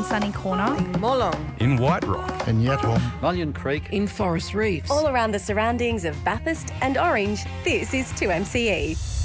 in Sunny Corner, in Molong, in White Rock, in Yatton, Mullion Creek, in Forest Reefs. All around the surroundings of Bathurst and Orange, this is 2MCE.